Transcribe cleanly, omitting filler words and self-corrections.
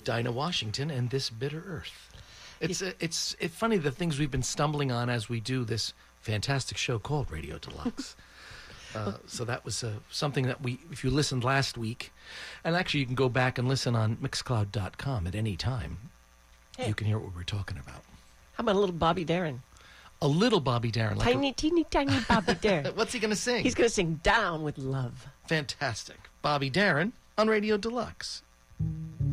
Dinah Washington and This Bitter Earth. It's funny the things we've been stumbling on as we do this fantastic show called Radio Deluxe. So that was something that if you listened last week, and actually you can go back and listen on Mixcloud.com at any time. Hey. You can hear what we're talking about. How about a little Bobby Darin? A little Bobby Darin. Teeny, tiny Bobby Darin. What's he going to sing? He's going to sing Down with Love. Fantastic. Bobby Darin on Radio Deluxe.